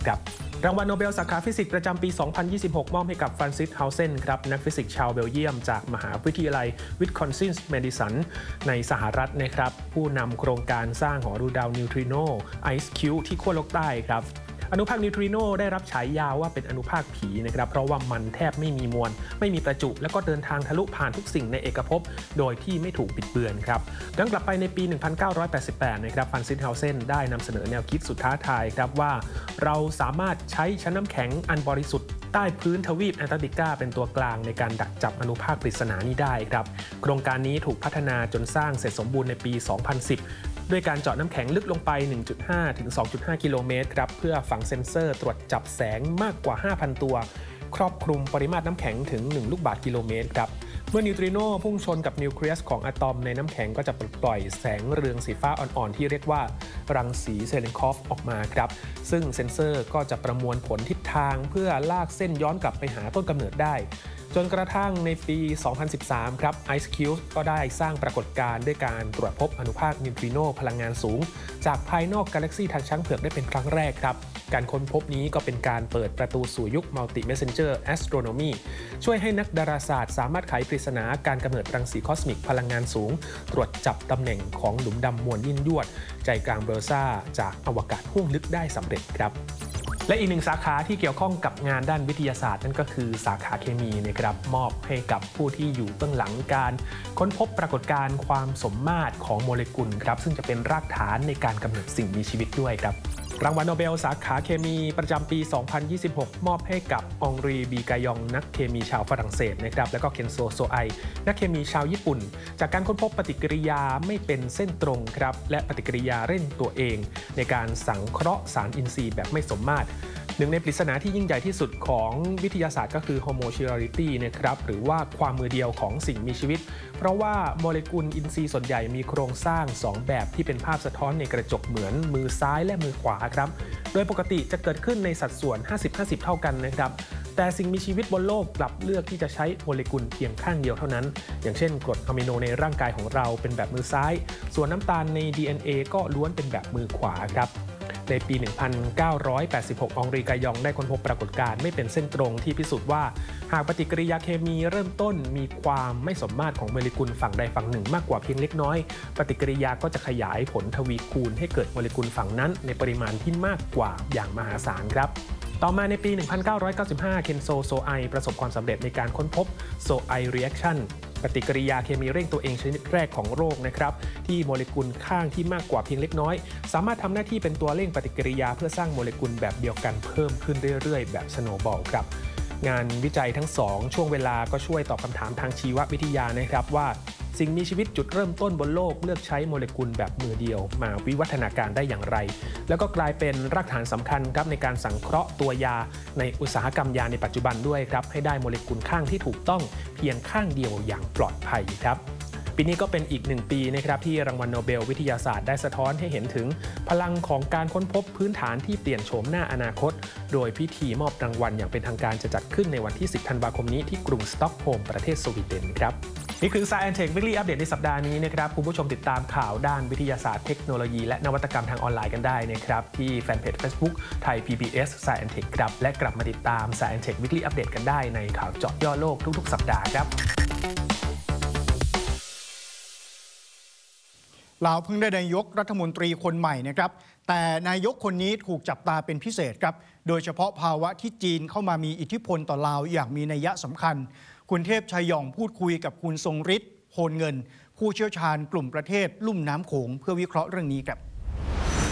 ครับรางวัลโนเบลสาขาฟิสิกส์ประจำปี 2026 มอบให้กับฟรานซิส เฮาเซนครับนักฟิสิกส์ชาวเบลเยียมจากมหาวิทยาลัยวิสคอนซินส์เมดิสันในสหรัฐนะครับผู้นำโครงการสร้างหอดูดาวนิวทริโนไอซ์คิวที่ขั้วโลกใต้ครับอนุภาคนิวทริโนได้รับฉายาว่าเป็นอนุภาคผีนะครับเพราะว่ามันแทบไม่มีมวลไม่มีประจุแล้วก็เดินทางทะลุผ่านทุกสิ่งในเอกภพโดยที่ไม่ถูกบิดเบือนครับย้อนกลับไปในปี 1988 นะครับฟรานซิส เฮาเซนได้นำเสนอแนวคิดสุดท้าทายครับว่าเราสามารถใช้ชั้นน้ำแข็งอันบริสุทธิ์ใต้พื้นทวีปแอนตาร์กติกาเป็นตัวกลางในการดักจับอนุภาคปริศนานี้ได้ครับโครงการนี้ถูกพัฒนาจนสร้างเสร็จสมบูรณ์ในปี 2010 ด้วยการเจาะน้ำแข็งลึกลงไป 1.5 ถึง 2.5 กิโลเมตรครับเพื่อฝังเซ็นเซอร์ตรวจจับแสงมากกว่า 5,000 ตัวครอบคลุมปริมาตรน้ำแข็งถึง 1 ลูกบาศก์กิโลเมตรครับเมื่อนิวตริโนพุ่งชนกับนิวเคลียสของอะตอมในน้ำแข็งก็จะปล่อยแสงเรืองสีฟ้าอ่อนๆที่เรียกว่ารังสีเซเลนคอฟออกมาครับซึ่งเซ็นเซอร์ก็จะประมวลผลทิศทางเพื่อลากเส้นย้อนกลับไปหาต้นกำเนิดได้จนกระทั่งในปี 2013 ครับ Ice Cube ก็ได้สร้างปรากฏการณ์ด้วยการตรวจพบอนุภาคนิวทริโนพลังงานสูงจากภายนอกกาแล็กซีทางช้างเผือกได้เป็นครั้งแรกครับการค้นพบนี้ก็เป็นการเปิดประตูสู่ยุค Multi Messenger Astronomy ช่วยให้นักดาราศาสตร์สามารถไขปริศนาการกำเนิดรังสีคอสมิกพลังงานสูงตรวจจับตำแหน่งของหลุมดำมวลยิ่งยวดใจกลางเบอร์ซ่าจากอวกาศห้วงลึกได้สำเร็จครับและอีกหนึ่งสาขาที่เกี่ยวข้องกับงานด้านวิทยาศาสตร์นั่นก็คือสาขาเคมีนะครับมอบให้กับผู้ที่อยู่เบื้องหลังการค้นพบปรากฏการณ์ความสมมาตรของโมเลกุลครับซึ่งจะเป็นรากฐานในการกำเนิดสิ่งมีชีวิตด้วยครับรางวัลโนเบลสาขาเคมีประจำปี 2026 มอบให้กับองรี บีกายองนักเคมีชาวฝรั่งเศสนะครับและก็เคนโซ โซไอนักเคมีชาวญี่ปุ่นจากการค้นพบปฏิกิริยาไม่เป็นเส้นตรงครับและปฏิกิริยาเร่งตัวเองในการสังเคราะห์สารอินทรีย์แบบไม่สมมาตรหนึ่งในปริศนาที่ยิ่งใหญ่ที่สุดของวิทยาศาสตร์ก็คือ homogeneity นะครับหรือว่าความมือเดียวของสิ่งมีชีวิตเพราะว่าโมเลกุลอินทรีย์ส่วนใหญ่มีโครงสร้าง2แบบที่เป็นภาพสะท้อนในกระจกเหมือนมือซ้ายและมือขวาครับโดยปกติจะเกิดขึ้นในสัดส่วน 50-50 เท่ากันนะครับแต่สิ่งมีชีวิตบนโลกกลับเลือกที่จะใช้โมเลกุลเพียงข้างเดียวเท่านั้นอย่างเช่นกรดอะมิโนในร่างกายของเราเป็นแบบมือซ้ายส่วนน้ำตาลใน DNA ก็ล้วนเป็นแบบมือขวาครับในปี 1986 องรี กายองได้ค้นพบปรากฏการณ์ไม่เป็นเส้นตรงที่พิสูจน์ว่าหากปฏิกิริยาเคมีเริ่มต้นมีความไม่สมมาตรของโมเลกุลฝั่งใดฝั่งหนึ่งมากกว่าเพียงเล็กน้อยปฏิกิริยาก็จะขยายผลทวีคูณให้เกิดโมเลกุลฝั่งนั้นในปริมาณที่มากกว่าอย่างมหาศาลครับต่อมาในปี 1995 เคนโซ โซไอประสบความสำเร็จในการค้นพบโซไอรีแอคชั่นปฏิกิริยาเคมีเร่งตัวเองชนิดแรกของโลกนะครับที่โมเลกุลข้างที่มากกว่าเพียงเล็กน้อยสามารถทำหน้าที่เป็นตัวเร่งปฏิกิริยาเพื่อสร้างโมเลกุลแบบเดียวกันเพิ่มขึ้นเรื่อยๆแบบสโนว์บอลครับงานวิจัยทั้ง2ช่วงเวลาก็ช่วยตอบคำถามทางชีววิทยานะครับว่าสิ่งมีชีวิตจุดเริ่มต้นบนโลกเลือกใช้โมเลกุลแบบมือเดียวมาวิวัฒนาการได้อย่างไรแล้วก็กลายเป็นรากฐานสำคัญครับในการสังเคราะห์ตัวยาในอุตสาหกรรมยาในปัจจุบันด้วยครับให้ได้โมเลกุลข้างที่ถูกต้องเพียงข้างเดียวอย่างปลอดภัยครับปีนี้ก็เป็นอีก1ปีนะครับที่รางวัลโนเบลวิทยาศาสตร์ได้สะท้อนให้เห็นถึงพลังของการค้นพบพื้นฐานที่เปลี่ยนโฉมหน้าอนาคตโดยพิธีมอบรางวัลอย่างเป็นทางการจะจัดขึ้นในวันที่ 10 ธันวาคมนี้ที่กรุงสต็อกโฮล์มประเทศสวีเดนครับนี่คือ Science Tech Weekly Update ในสัปดาห์นี้นะครับคุณผู้ชมติดตามข่าวด้านวิทยาศาสตร์เทคโนโลยีและนวัตกรรมทางออนไลน์กันได้นะครับที่แฟนเพจ Facebook ไทย PBS Science Tech ครับและกลับมาติดตาม Science Tech Weekly Update กันได้ในข่าวเจาะย่อโลกทุกๆสัปดาห์ครับลาวเพิ่งได้นายกรัฐมนตรีคนใหม่นะครับแต่นายกคนนี้ถูกจับตาเป็นพิเศษครับโดยเฉพาะภาวะที่จีนเข้ามามีอิทธิพลต่อลาวอย่างมีนัยสำคัญคุณเทพชัยหย่องพูดคุยกับคุณทรงฤทธิ์โพลเงินผู้เชี่ยวชาญกลุ่มประเทศลุ่มน้ำโขงเพื่อวิเคราะห์เรื่องนี้ครับ